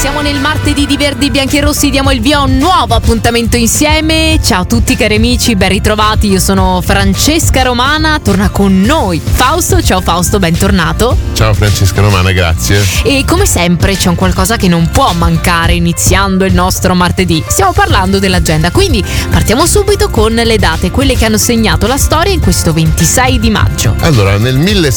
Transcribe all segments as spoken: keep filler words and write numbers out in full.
Siamo nel martedì di Verdi, Bianchi e Rossi, diamo il via a un nuovo appuntamento insieme. Ciao a tutti cari amici, ben ritrovati. Io sono Francesca Romana, torna con noi Fausto. Ciao Fausto, bentornato. Ciao Francesca Romana, grazie. E come sempre c'è un qualcosa che non può mancare iniziando il nostro martedì. Stiamo parlando dell'agenda, quindi partiamo subito con le date, quelle che hanno segnato la storia in questo ventisei di maggio. Allora, nel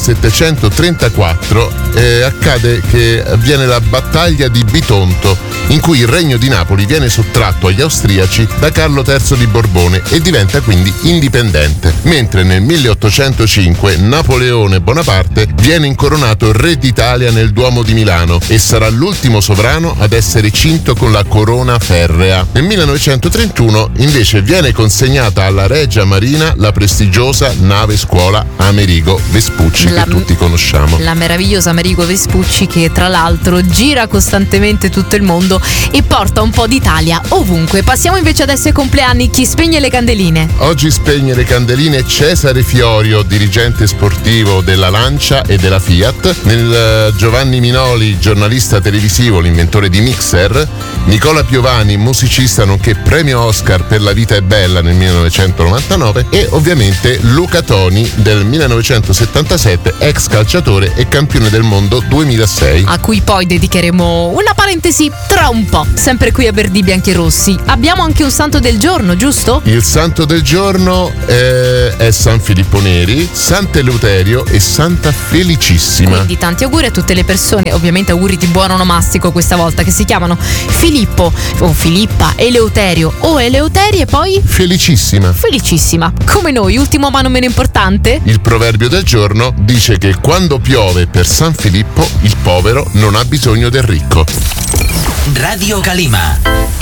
millesettecentotrentaquattro eh, accade che avviene la battaglia di Bitonto, in cui il regno di Napoli viene sottratto agli austriaci da Carlo terzo di Borbone e diventa quindi indipendente, mentre nel milleottocentocinque Napoleone Bonaparte viene incoronato re d'Italia nel Duomo di Milano e sarà l'ultimo sovrano ad essere cinto con la corona ferrea. Nel millenovecentotrentuno invece viene consegnata alla Regia Marina la prestigiosa nave scuola Amerigo Vespucci, la, che tutti conosciamo. La meravigliosa Amerigo Vespucci, che tra l'altro gira costantemente tutto il mondo e porta un po' d'Italia ovunque. Passiamo invece adesso ai compleanni. Chi spegne le candeline? Oggi spegne le candeline Cesare Fiorio, dirigente sportivo della Lancia e della Fiat, nel Giovanni Minoli, giornalista televisivo, l'inventore di Mixer, Nicola Piovani, musicista nonché premio Oscar per La vita è bella nel millenovecentonovantanove, e ovviamente Luca Toni del millenovecentosettantasette, ex calciatore e campione del mondo duemilasei, a cui poi dedicheremo una parentesi tra un po', sempre qui a Verdi, Bianchi e Rossi. Abbiamo anche un santo del giorno, giusto? Il santo del giorno è, è San Filippo Neri, Sant'Eleuterio e Santa Felicissima. Quindi tanti auguri a tutte le persone, ovviamente auguri di buon onomastico questa volta, che si chiamano Filippo o Filippa, Eleuterio o Eleuteri e poi Felicissima. Felicissima, come noi. Ultimo ma non meno importante, il proverbio del giorno dice che quando piove per San Filippo il povero non ha bisogno del ricco. Radio Calima.